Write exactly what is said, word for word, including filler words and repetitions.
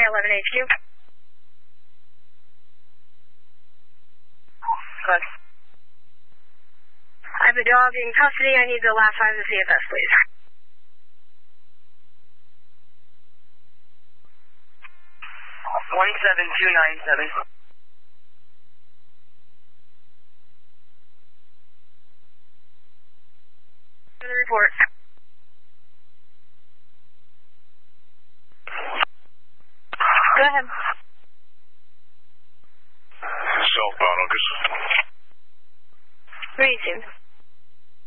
eleven H Q. Good. I have a dog in custody. I need the last five of the C F S, please. one seven two nine seven. For the report. Go ahead. Southbound, Uncas. Three two.